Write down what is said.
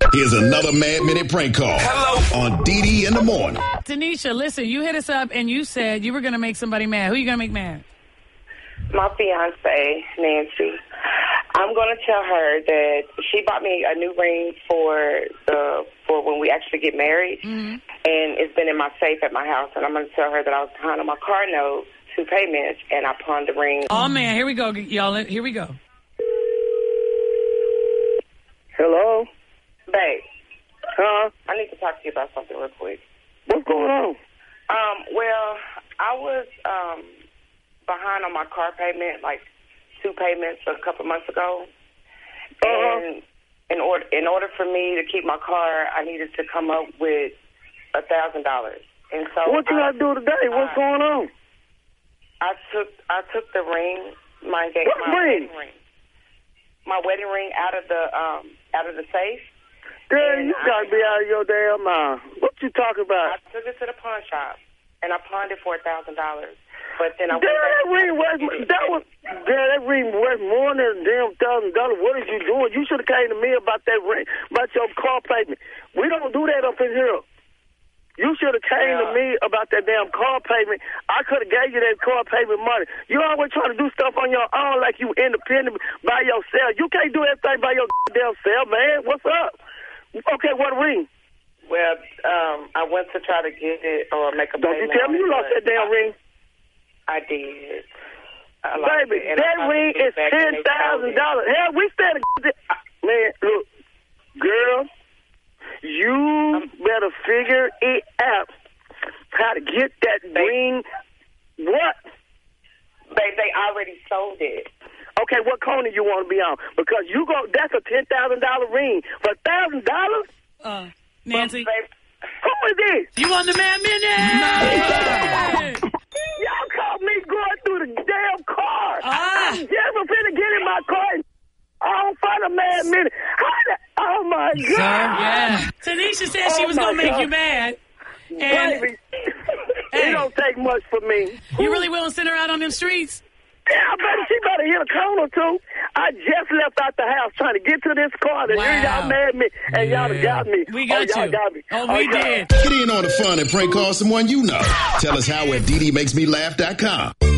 Here's another Mad Minute prank call. Hello. On DD in the morning. Tanisha, listen, you hit us up and you said you were going to make somebody mad. Who are you going to make mad? My fiance, Nancy. I'm going to tell her that she bought me a new ring for when we actually get married, and it's been in my safe at my house. And I'm going to tell her that I was behind on my car note, 2 payments, and I pawned the ring. Oh man, here we go, y'all. Here we go. Hello? Babe. Huh? I need to talk to you about something real quick. What's going on? Well, I was behind on my car payment, like 2 payments a couple months ago. And in order for me to keep my car, I needed to come up with $1,000. And so what you got to do today? What's going on? I took the ring, my ring? wedding ring. My wedding ring out of the safe. Girl, you got to be out of your damn mind. What you talking about? I took it to the pawn shop, and I pawned it for $1,000. But then I that ring worth more than a damn $1,000. What is you doing? You should have came to me about that ring, about your car payment. We don't do that up in here. You should have came to me about that damn car payment. I could have gave you that car payment money. You always trying to do stuff on your own like you independent by yourself. You can't do everything by your damn self, man. What's up? Okay, what ring? Well, I went to try to get it or make a payment. Don't you tell me you lost that damn ring. I did. Baby, that ring is $10,000. Hell, we stand man, look, girl, you better figure it out how to get that ring. What? They already sold it. Okay, what corner you want to be on? Because that's a $10,000 ring. For $1,000? Nancy. Who is this? You on the Mad Minute? Y'all caught me going through the damn car. I'm just finna get in my car and I don't find a Mad Minute. Oh, my God. Yeah. Tanisha said she was going to make you mad. And, baby, it don't take much for me. You really willing to send her out on them streets? Yeah, baby, she better hit a corner, too. I just left out the house trying to get to this car. And here y'all mad at me, and y'all done got me. We got y'all you. Got me. We did. Get in on the fun and prank call someone you know. Tell us how at DDMakesMeLaugh.com.